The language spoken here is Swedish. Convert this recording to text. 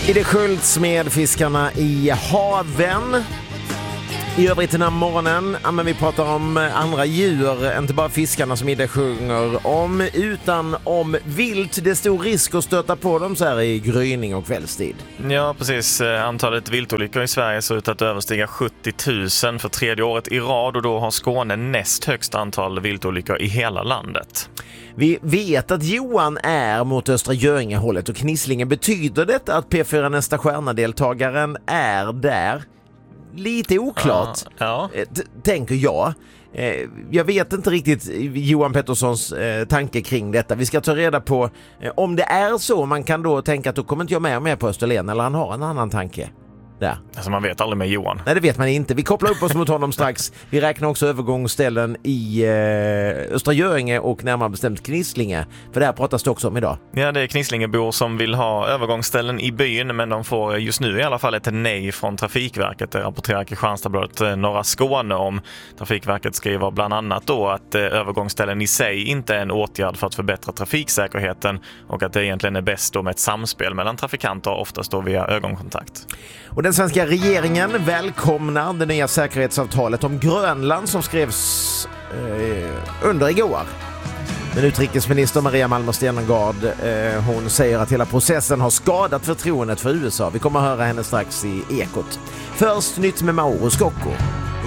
I det Schultz med fiskarna i haven. I övrigt den här morgonen, men vi pratar om andra djur, inte bara fiskarna som Ida sjunger om, utan om vilt. Det är stor risk att stöta på dem så här i gryning och kvällstid. Ja, precis. Antalet viltolyckor i Sverige ser ut att överstiga 70 000 för tredje året i rad, och då har Skåne näst högst antal viltolyckor i hela landet. Vi vet att Johan är mot Östra Göinge-hållet och Knislinge. Betyder det att P4 Nästa Stjärna-deltagaren är där? Lite oklart, tänker jag. Jag vet inte riktigt Johan Petterssons tanke kring detta. Vi ska ta reda på om det är så. Man kan då tänka att då kommer inte jag med på Österlen, eller han har en annan tanke där. Alltså man vet aldrig med Johan. Nej, det vet man inte. Vi kopplar upp oss mot honom strax. Vi räknar också övergångsställen i Östra Göinge och närmare bestämt Knislinge. För det här pratas det också om idag. Ja, det är Knislingebor som vill ha övergångsställen i byn, men de får just nu i alla fall ett nej från Trafikverket. Det rapporterar Kristianstadsbladet Norra Skåne om. Trafikverket skriver bland annat då att övergångsställen i sig inte är en åtgärd för att förbättra trafiksäkerheten, och att det egentligen är bäst då med ett samspel mellan trafikanter, oftast då via ögonkontakt. Och den svenska regeringen välkomnar det nya säkerhetsavtalet om Grönland som skrevs under igår. Men utrikesminister Maria Malmer Stenergard, hon säger att hela processen har skadat förtroendet för USA. Vi kommer att höra henne strax i Ekot. Först nytt med Mauro Scocco.